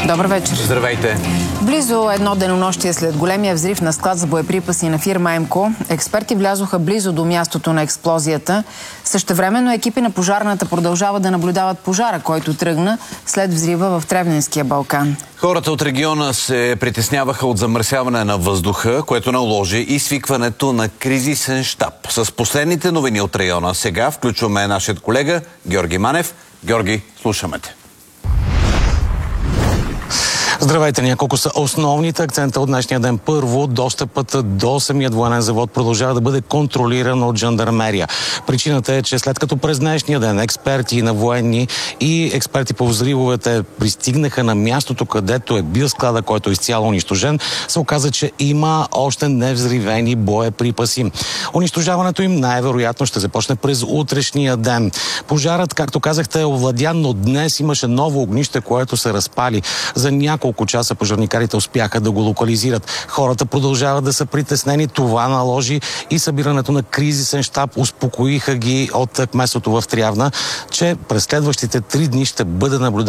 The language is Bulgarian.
Добър вечер. Здравейте. Близо едно денонощие след големия взрив на склад за боеприпаси на фирма ЕМКО, експерти влязоха близо до мястото на експлозията. Същевременно екипи на пожарната продължават да наблюдават пожара, който тръгна след взрива в Тревненския Балкан. Хората от региона се притесняваха от замърсяване на въздуха, което наложи и свикването на кризисен щаб. С последните новини от района сега включваме нашият колега Георги Манев. Георги, слушаме те. Здравейте, няколко са основните акцента от днешния ден. Първо, достъпът до самият военен завод продължава да бъде контролиран от жандармерия. Причината е, че след като през днешния ден експерти на военни и експерти по взривовете пристигнаха на мястото, където е бил склада, който е изцяло унищожен, се оказа, че има още невзривени боеприпаси. Унищожаването им най-вероятно ще започне през утрешния ден. Пожарът, както казахте, е овладян, но днес имаше ново огнище, което се разпали. За няколко часа пожарникарите успяха да го локализират. Хората продължават да са притеснени. Това наложи и събирането на кризисен щаб. Успокоиха ги от кметството в Трявна, че през следващите 3 дни ще бъде наблюдаван